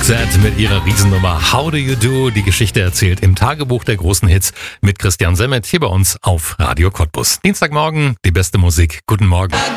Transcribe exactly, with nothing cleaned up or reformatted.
Roxette mit ihrer Riesennummer How Do You Do? Die Geschichte erzählt im Tagebuch der großen Hits mit Christian Semmet hier bei uns auf Radio Cottbus. Dienstagmorgen, die beste Musik. Guten Morgen.